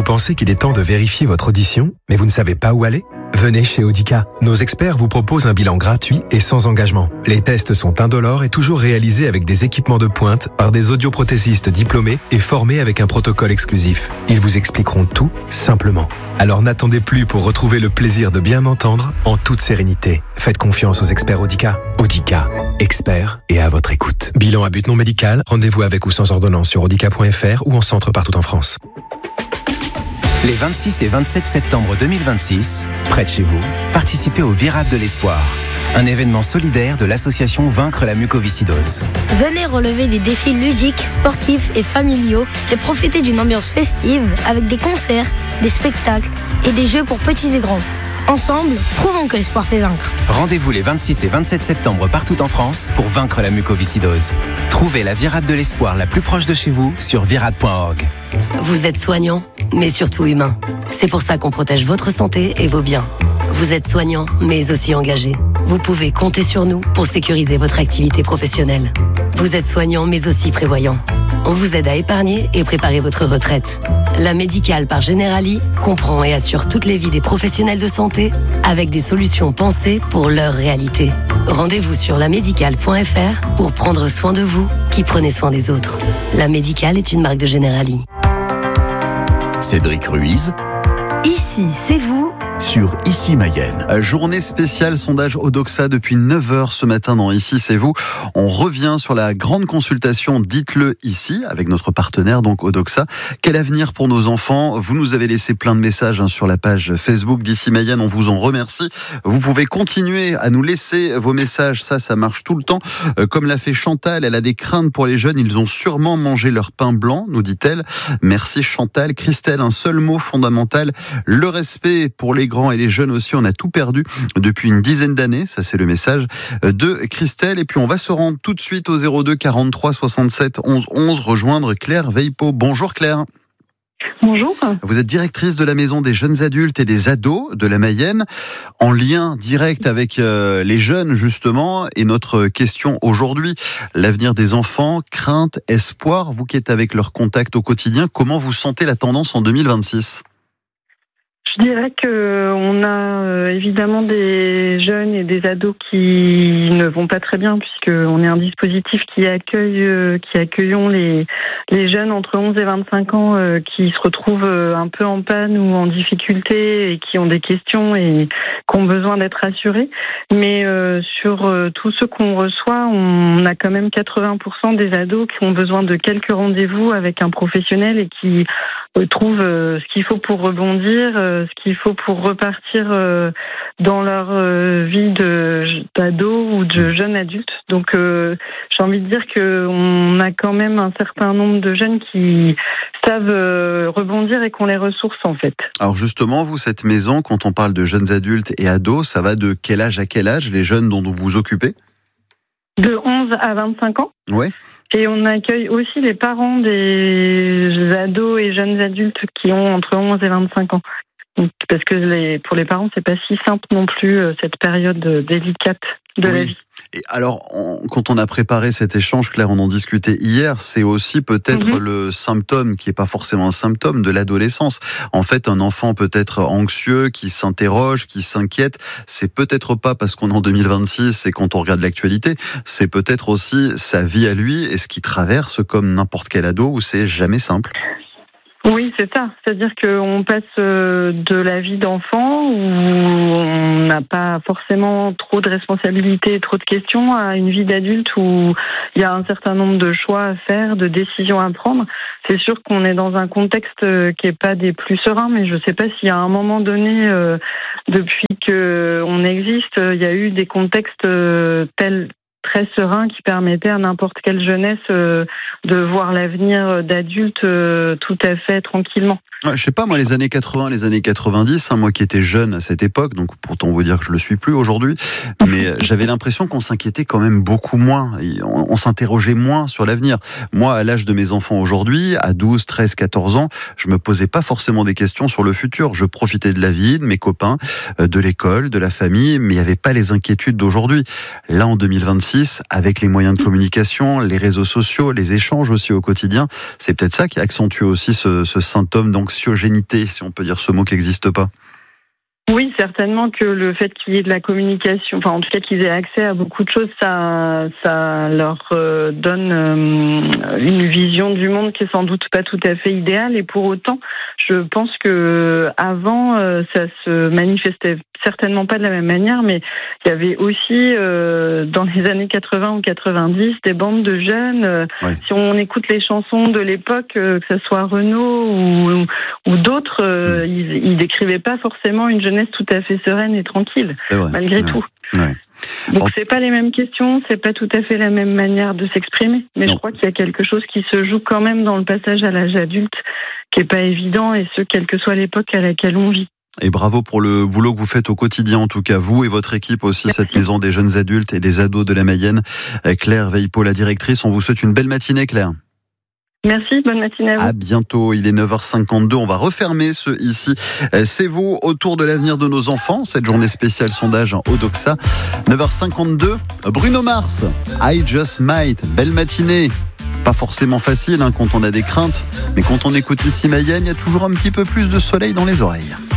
Vous pensez qu'il est temps de vérifier votre audition, mais vous ne savez pas où aller ? Venez chez Audica. Nos experts vous proposent un bilan gratuit et sans engagement. Les tests sont indolores et toujours réalisés avec des équipements de pointe par des audioprothésistes diplômés et formés avec un protocole exclusif. Ils vous expliqueront tout simplement. Alors n'attendez plus pour retrouver le plaisir de bien entendre en toute sérénité. Faites confiance aux experts Audica. Audica, experts et à votre écoute. Bilan à but non médical, rendez-vous avec ou sans ordonnance sur audica.fr ou en centre partout en France. Les 26 et 27 septembre 2026, près de chez vous, participez au Virade de l'Espoir, un événement solidaire de l'association Vaincre la mucoviscidose. Venez relever des défis ludiques, sportifs et familiaux et profiter d'une ambiance festive avec des concerts, des spectacles et des jeux pour petits et grands. Ensemble, prouvons que l'espoir fait vaincre. Rendez-vous les 26 et 27 septembre partout en France pour vaincre la mucoviscidose. Trouvez la Virade de l'Espoir la plus proche de chez vous sur virade.org. Vous êtes soignant, mais surtout humain. C'est pour ça qu'on protège votre santé et vos biens. Vous êtes soignant, mais aussi engagé. Vous pouvez compter sur nous pour sécuriser votre activité professionnelle. Vous êtes soignant, mais aussi prévoyant. On vous aide à épargner et préparer votre retraite. La Médicale par Generali comprend et assure toutes les vies des professionnels de santé avec des solutions pensées pour leur réalité. Rendez-vous sur lamédicale.fr pour prendre soin de vous qui prenez soin des autres. La Médicale est une marque de Generali. Cédric Ruiz. Ici, c'est vous. Sur Ici Mayenne. Journée spéciale sondage Odoxa depuis 9h ce matin dans Ici c'est vous. On revient sur la grande consultation Dites-le ici avec notre partenaire donc Odoxa. Quel avenir pour nos enfants ? Vous nous avez laissé plein de messages sur la page Facebook d'Ici Mayenne, on vous en remercie. Vous pouvez continuer à nous laisser vos messages, ça marche tout le temps. Comme l'a fait Chantal, elle a des craintes pour les jeunes, ils ont sûrement mangé leur pain blanc, nous dit-elle. Merci Chantal. Christelle, un seul mot fondamental, le respect pour les grands et les jeunes aussi, on a tout perdu depuis une dizaine d'années, ça c'est le message de Christelle. Et puis on va se rendre tout de suite au 02 43 67 11 11, rejoindre Claire Veillepeau. Bonjour Claire. Bonjour. Vous êtes directrice de la Maison des jeunes adultes et des ados de la Mayenne, en lien direct avec les jeunes justement. Et notre question aujourd'hui, l'avenir des enfants, crainte, espoir, vous qui êtes avec leur contact au quotidien, comment vous sentez la tendance en 2026 ? Je dirais qu'on a évidemment des jeunes et des ados qui ne vont pas très bien puisqu'on est un dispositif qui accueillons les jeunes entre 11 et 25 ans qui se retrouvent un peu en panne ou en difficulté et qui ont des questions et qui ont besoin d'être rassurés. Mais sur tous ceux qu'on reçoit, on a quand même 80% des ados qui ont besoin de quelques rendez-vous avec un professionnel et qui trouvent ce qu'il faut pour rebondir, ce qu'il faut pour repartir dans leur vie d'ado ou de jeune adulte. Donc j'ai envie de dire qu'on a quand même un certain nombre de jeunes qui savent rebondir et qu'on les ressource en fait. Alors justement, vous, cette maison, quand on parle de jeunes adultes et ados, ça va de quel âge à quel âge, les jeunes dont vous vous occupez ? De 11 à 25 ans. Ouais. Et on accueille aussi les parents des ados et jeunes adultes qui ont entre 11 et 25 ans. Parce que pour les parents, c'est pas si simple non plus, cette période délicate de la vie. Et alors, quand on a préparé cet échange, Claire, on en discutait hier, c'est aussi peut-être le symptôme, qui n'est pas forcément un symptôme, de l'adolescence. En fait, un enfant peut être anxieux, qui s'interroge, qui s'inquiète. C'est peut-être pas parce qu'on est en 2026 et quand on regarde l'actualité, c'est peut-être aussi sa vie à lui et ce qu'il traverse comme n'importe quel ado où c'est jamais simple. Oui, c'est ça. C'est-à-dire qu'on passe de la vie d'enfant où on n'a pas forcément trop de responsabilités, trop de questions, à une vie d'adulte où il y a un certain nombre de choix à faire, de décisions à prendre. C'est sûr qu'on est dans un contexte qui est pas des plus sereins, mais je sais pas s'il y a un moment donné, depuis qu'on existe, il y a eu des contextes tels très serein qui permettait à n'importe quelle jeunesse de voir l'avenir d'adulte tout à fait tranquillement. Ouais, je sais pas, moi, les années 80, les années 90, moi qui étais jeune à cette époque, donc pourtant vous dire que je le suis plus aujourd'hui, mais j'avais l'impression qu'on s'inquiétait quand même beaucoup moins, on s'interrogeait moins sur l'avenir. Moi, à l'âge de mes enfants aujourd'hui, à 12, 13, 14 ans, je me posais pas forcément des questions sur le futur. Je profitais de la vie, de mes copains, de l'école, de la famille, mais il n'y avait pas les inquiétudes d'aujourd'hui. Là, en 2026, fils, avec les moyens de communication, les réseaux sociaux, les échanges aussi au quotidien, c'est peut-être ça qui accentue aussi ce symptôme d'anxiogénité, si on peut dire ce mot qui n'existe pas. Oui, certainement que le fait qu'il y ait de la communication, enfin en tout cas qu'ils aient accès à beaucoup de choses, ça leur donne une vision du monde qui est sans doute pas tout à fait idéale. Et pour autant, je pense que avant, ça se manifestait certainement pas de la même manière, mais il y avait aussi dans les années 80 ou 90 des bandes de jeunes. Ouais. Si on écoute les chansons de l'époque, que ce soit Renaud ou d'autres, ils décrivaient pas forcément une jeunesse tout à fait sereine et tranquille, malgré tout. Ouais. Donc c'est pas les mêmes questions, c'est pas tout à fait la même manière de s'exprimer, mais je crois qu'il y a quelque chose qui se joue quand même dans le passage à l'âge adulte, qui est pas évident, et ce, quelle que soit l'époque à laquelle on vit. Et bravo pour le boulot que vous faites au quotidien, en tout cas vous et votre équipe aussi. Merci. Cette maison des jeunes adultes et des ados de la Mayenne. Claire Veillepeau, la directrice, on vous souhaite une belle matinée, Claire. Merci, bonne matinée à vous. À bientôt, il est 9h52, on va refermer ce Ici. C'est vous, autour de l'avenir de nos enfants, cette journée spéciale sondage en Odoxa. 9h52, Bruno Mars, I Just Might, belle matinée. Pas forcément facile quand on a des craintes, mais quand on écoute Ici Mayenne, il y a toujours un petit peu plus de soleil dans les oreilles.